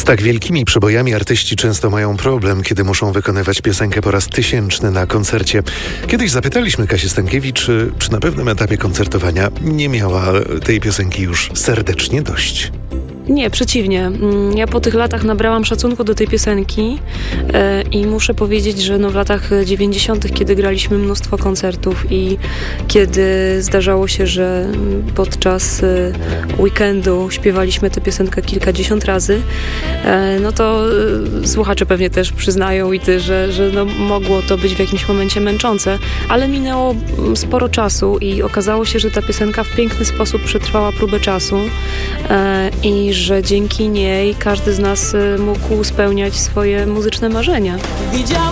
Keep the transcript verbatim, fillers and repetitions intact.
tak wielkimi przebojami artyści często mają problem, kiedy muszą wykonywać piosenkę po raz tysięczny na koncercie. Kiedyś zapytaliśmy Kasię Stankiewicz, czy, czy na pewnym etapie koncertowania nie miała tej piosenki już serdecznie dość. Nie, przeciwnie. Ja po tych latach nabrałam szacunku do tej piosenki e, i muszę powiedzieć, że no w latach dziewięćdziesiątych, kiedy graliśmy mnóstwo koncertów i kiedy zdarzało się, że podczas e, weekendu śpiewaliśmy tę piosenkę kilkadziesiąt razy, e, no to e, słuchacze pewnie też przyznają i ty, że, że no mogło to być w jakimś momencie męczące, ale minęło sporo czasu i okazało się, że ta piosenka w piękny sposób przetrwała próbę czasu e, i że dzięki niej każdy z nas mógł spełniać swoje muzyczne marzenia.